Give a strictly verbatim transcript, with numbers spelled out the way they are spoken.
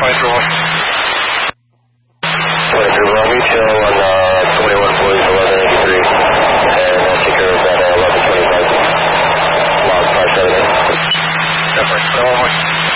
twenty-three one. twenty-three one, retail on uh, twenty-one forty, eleven eighty-three, and I'll take care of that at eleven twenty-five. Log five seven eight. Definitely. twenty-one one.